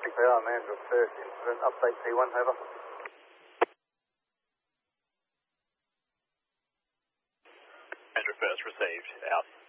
CPR, Mandurah first, incident, update P1, over. Mandurah first, received, out.